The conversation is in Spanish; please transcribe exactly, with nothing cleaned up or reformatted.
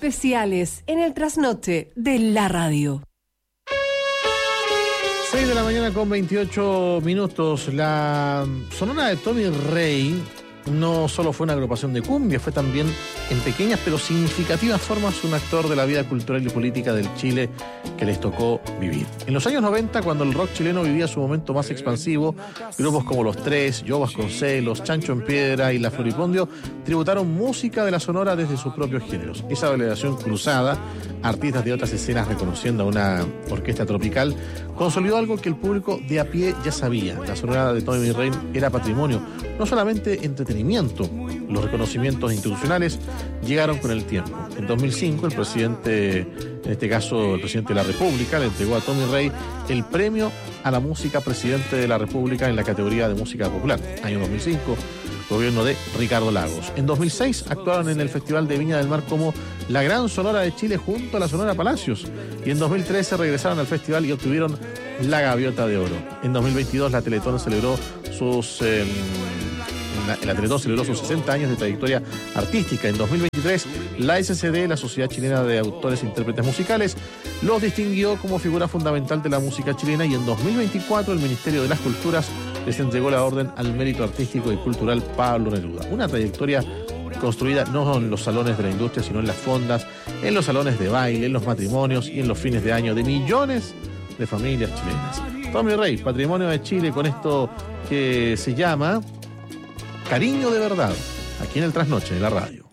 especiales en el trasnoche de la radio. seis de la mañana con veintiocho minutos. La Sonora de Tommy Rey no solo fue una agrupación de cumbia, fue también en pequeñas pero significativas formas un actor de la vida cultural y política del Chile que les tocó vivir. En los años noventa, cuando el rock chileno vivía su momento más expansivo, grupos como Los Tres, Joe Vasconcelos, Chancho en Piedra y La Floripondio tributaron música de la Sonora desde sus propios géneros. Esa delegación cruzada, artistas de otras escenas reconociendo a una orquesta tropical, consolidó algo que el público de a pie ya sabía. La Sonora de Tommy Rey era patrimonio, no solamente entretenimiento. Los reconocimientos institucionales llegaron con el tiempo. En dos mil cinco, el presidente, en este caso el presidente de la República, le entregó a Tommy Rey el premio a la música Presidente de la República en la categoría de música popular. Año dos mil cinco, gobierno de Ricardo Lagos. En dos mil seis actuaron en el Festival de Viña del Mar como la Gran Sonora de Chile junto a la Sonora Palacios. Y en dos mil trece regresaron al festival y obtuvieron la Gaviota de Oro. En dos mil veintidós la Teletón celebró sus... Eh, La, la Teletón celebró sus sesenta años de trayectoria artística. En dos mil veintitrés, la S C D, la Sociedad Chilena de Autores e Intérpretes Musicales, los distinguió como figura fundamental de la música chilena, y en dos mil veinticuatro el Ministerio de las Culturas les entregó la Orden al Mérito Artístico y Cultural Pablo Neruda. Una trayectoria construida no en los salones de la industria, sino en las fondas, en los salones de baile, en los matrimonios y en los fines de año de millones de familias chilenas. Tommy Rey, patrimonio de Chile, con esto que se llama Cariño de Verdad, aquí en el Trasnoche de la radio.